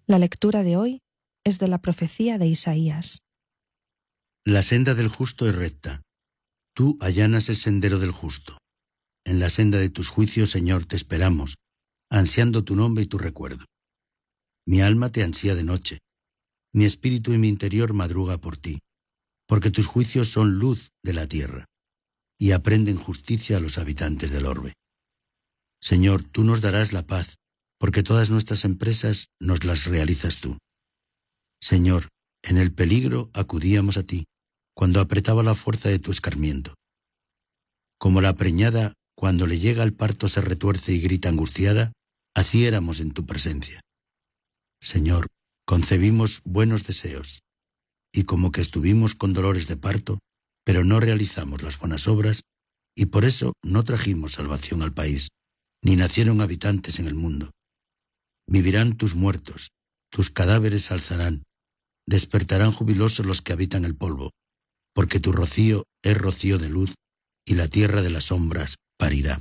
La lectura de hoy es de la profecía de Isaías. La senda del justo es recta. Tú allanas el sendero del justo. En la senda de tus juicios, Señor, te esperamos, ansiando tu nombre y tu recuerdo. Mi alma te ansía de noche. Mi espíritu y mi interior madruga por ti, porque tus juicios son luz de la tierra, y aprenden justicia a los habitantes del orbe. Señor, tú nos darás la paz, porque todas nuestras empresas nos las realizas tú. Señor, en el peligro acudíamos a ti, cuando apretaba la fuerza de tu escarmiento. Como la preñada, cuando le llega al parto se retuerce y grita angustiada, así éramos en tu presencia. Señor, concebimos buenos deseos, y como que estuvimos con dolores de parto, pero no realizamos las buenas obras, y por eso no trajimos salvación al país, ni nacieron habitantes en el mundo. Vivirán tus muertos, tus cadáveres se alzarán, despertarán jubilosos los que habitan el polvo, porque tu rocío es rocío de luz, y la tierra de las sombras parirá.